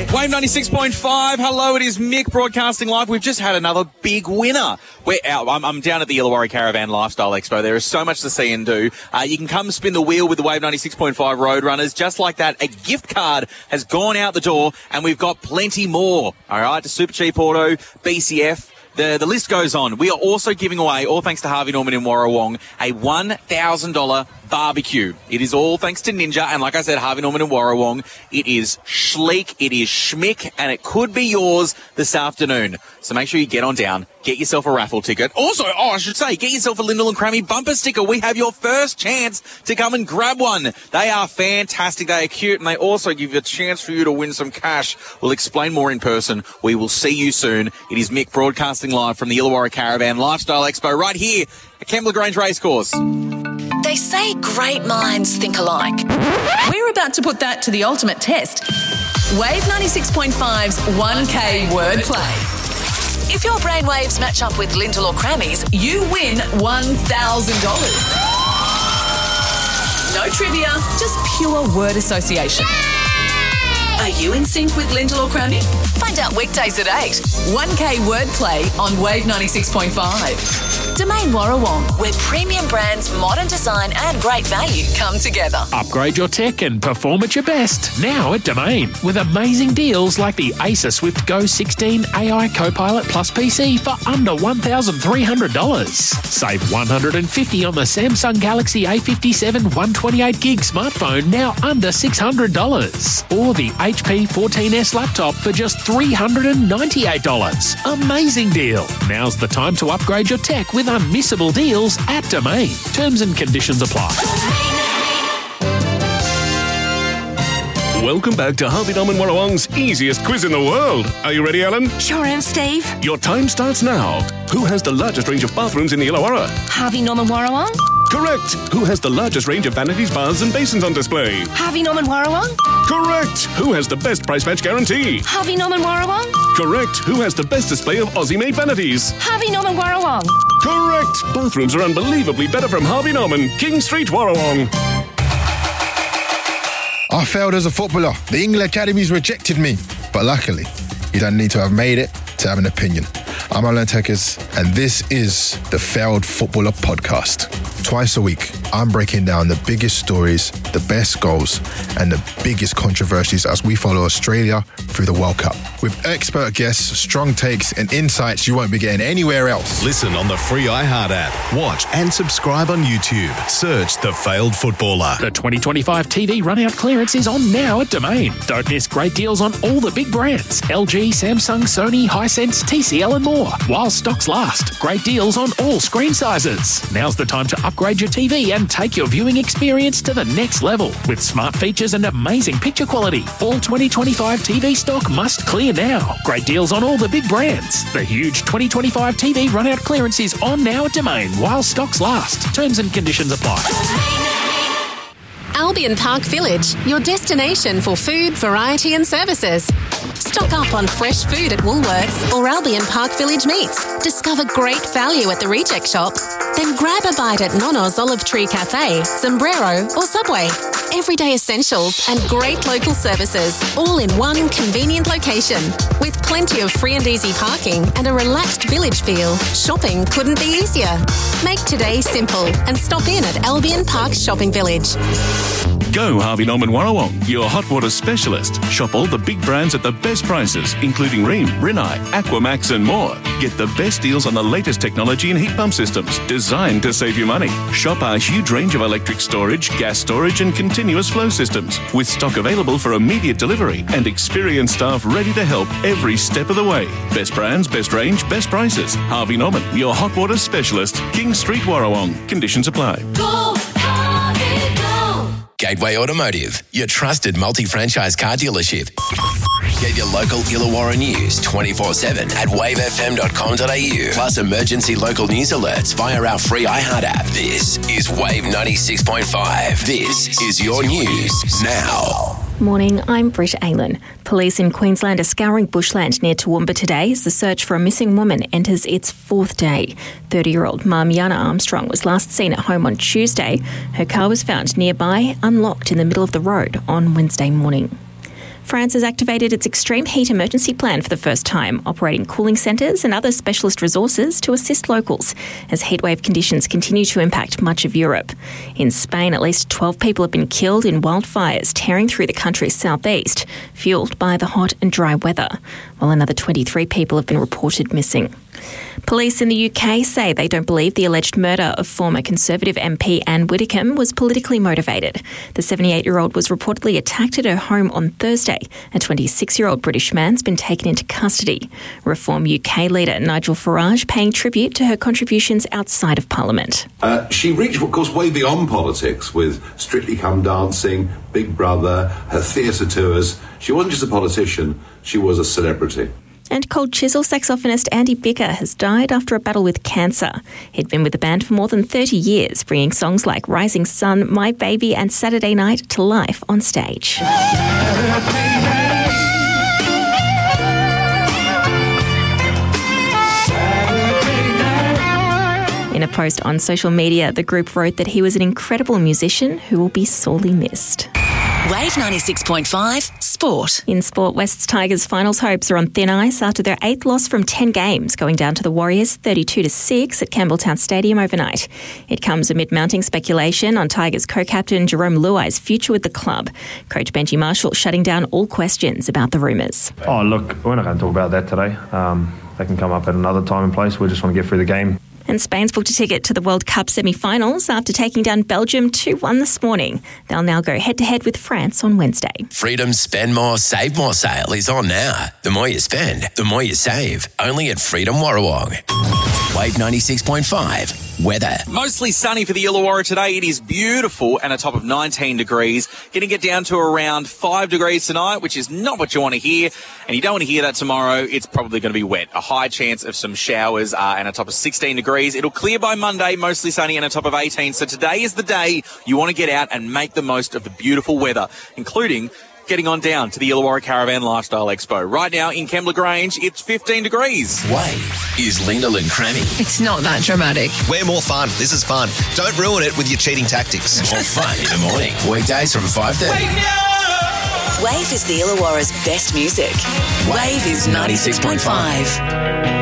Wave 96.5. Hello, it is Mick broadcasting live. We've just had another big winner. We're out. I'm down at the Illawarra Caravan Lifestyle Expo. There is so much to see and do. You can come spin the wheel with the Wave 96.5 Roadrunners. Just like that, a gift card has gone out the door, and we've got plenty more. All right, to Super Cheap Auto, BCF. The list goes on. We are also giving away, all thanks to Harvey Norman in Warrawong, a $1,000 barbecue. It is all thanks to Ninja, and like I said, Harvey Norman in Warrawong. It is schleek, it is schmick, and it could be yours this afternoon. So make sure you get on down, get yourself a raffle ticket. Also, I should say, get yourself a Lyndall and Crammy bumper sticker. We have your first chance to come and grab one. They are fantastic, they are cute, and they also give you a chance for you to win some cash. We'll explain more in person. We will see you soon. It is Mick broadcasting live from the Illawarra Caravan Lifestyle Expo right here at Kembla Grange Racecourse. They say great minds think alike. We're about to put that to the ultimate test. Wave 96.5's 1K wordplay. If your brainwaves match up with Lyndall or Crammy's, you win $1,000. No trivia, just pure word association. Are you in sync with Lyndall or Crammy? Find out weekdays at 8. 1K wordplay on Wave 96.5. Domain Warrawong, where premium brands, modern design and great value come together. Upgrade your tech and perform at your best. Now at Domain, with amazing deals like the Acer Swift Go 16 AI Copilot Plus PC for under $1,300. Save $150 on the Samsung Galaxy A57 128GB smartphone, now under $600. Or the HP 14S laptop for just $398. Amazing deal. Now's the time to upgrade your tech with unmissable deals at Domain. Terms and conditions apply. Welcome back to Harvey Norman Warrawong's easiest quiz in the world. Are you ready, Ellen? Sure am, Steve. Your time starts now. Who has the largest range of bathrooms in the Illawarra? Harvey Norman Warrawong. Correct. Who has the largest range of vanities, baths and basins on display? Harvey Norman Warrawong. Correct. Who has the best price match guarantee? Harvey Norman Warrawong. Correct. Who has the best display of Aussie-made vanities? Harvey Norman Warrawong. Correct. Bathrooms are unbelievably better from Harvey Norman, King Street, Warrawong. I failed as a footballer. The England Academies rejected me. But luckily, you don't need to have made it to have an opinion. I'm Alan Tekers, and this is the Failed Footballer Podcast. Twice a week, I'm breaking down the biggest stories, the best goals, and the biggest controversies as we follow Australia through the World Cup. With expert guests, strong takes, and insights you won't be getting anywhere else. Listen on the free iHeart app. Watch and subscribe on YouTube. Search The Failed Footballer. The 2025 TV run-out clearance is on now at Domain. Don't miss great deals on all the big brands. LG, Samsung, Sony, Hisense, TCL and more. While stocks last. Great deals on all screen sizes. Now's the time to upgrade your TV and take your viewing experience to the next level. With smart features and amazing picture quality. All 2025 TV stock must clear now. Great deals on all the big brands. The huge 2025 TV run-out clearance is on now at Domain while stocks last. Terms and conditions apply. Albion Park Village, your destination for food, variety and services. Stock up on fresh food at Woolworths or Albion Park Village Meats. Discover great value at the Reject Shop. Then grab a bite at Nono's Olive Tree Cafe, Sombrero or Subway. Everyday essentials and great local services, all in one convenient location. With plenty of free and easy parking and a relaxed village feel, shopping couldn't be easier. Make today simple and stop in at Albion Park Shopping Village. Go Harvey Norman Warrawong, your hot water specialist. Shop all the big brands at the best prices, including Rheem, Rinnai, Aquamax and more. Get the best deals on the latest technology and heat pump systems, designed to save you money. Shop our huge range of electric storage, gas storage and continuous flow systems, with stock available for immediate delivery and experienced staff ready to help every step of the way. Best brands, best range, best prices. Harvey Norman, your hot water specialist. King Street, Warrawong. Conditions apply. Go, Harvey, go! Gateway Automotive, your trusted multi-franchise car dealership. Get your local Illawarra news 24/7 at wavefm.com.au. Plus emergency local news alerts via our free iHeart app. This is Wave 96.5. This is your news now. Morning, I'm Britt Aylan. Police in Queensland are scouring bushland near Toowoomba today as the search for a missing woman enters its fourth day. 30-year-old mum Yana Armstrong was last seen at home on Tuesday. Her car was found nearby, unlocked in the middle of the road on Wednesday morning. France has activated its extreme heat emergency plan for the first time, operating cooling centres and other specialist resources to assist locals as heatwave conditions continue to impact much of Europe. In Spain, at least 12 people have been killed in wildfires tearing through the country's southeast, fuelled by the hot and dry weather, while another 23 people have been reported missing. Police in the UK say they don't believe the alleged murder of former Conservative MP Anne Widdecombe was politically motivated. The 78-year-old was reportedly attacked at her home on Thursday. A 26-year-old British man's been taken into custody. Reform UK leader Nigel Farage paying tribute to her contributions outside of Parliament. She reached, of course, way beyond politics with Strictly Come Dancing, Big Brother, her theatre tours. She wasn't just a politician, she was a celebrity. And Cold Chisel saxophonist Andy Bicker has died after a battle with cancer. He'd been with the band for more than 30 years, bringing songs like Rising Sun, My Baby and Saturday Night to life on stage. In a post on social media, the group wrote that he was an incredible musician who will be sorely missed. Wave 96.5 Sport. In sport, West's Tigers' finals hopes are on thin ice after their 8th loss from 10 games, going down to the Warriors 32-6 at Campbelltown Stadium overnight. It comes amid mounting speculation on Tigers co-captain Jerome Luai's future with the club. Coach Benji Marshall shutting down all questions about the rumours. Oh, look, we're not going to talk about that today. They can come up at another time and place. We just want to get through the game. And Spain's booked a ticket to the World Cup semi-finals after taking down Belgium 2-1 this morning. They'll now go head-to-head with France on Wednesday. Freedom's Spend More, Save More sale is on now. The more you spend, the more you save. Only at Freedom Warrawong. Wave 96.5. Weather. Mostly sunny for the Illawarra today. It is beautiful and a top of 19 degrees. Going to get down to around 5 degrees tonight, which is not what you want to hear. And you don't want to hear that tomorrow. It's probably going to be wet. A high chance of some showers and a top of 16 degrees. It'll clear by Monday, mostly sunny and a top of 18. So today is the day you want to get out and make the most of the beautiful weather, including getting on down to the Illawarra Caravan Lifestyle Expo. Right now in Kembla Grange, it's 15 degrees. Wave is Lyndall and Crammy. It's not that dramatic. We're more fun. This is fun. Don't ruin it with your cheating tactics. More fun in the morning. Weekdays from 5:30. Wave is the Illawarra's best music. Wave is 96.5.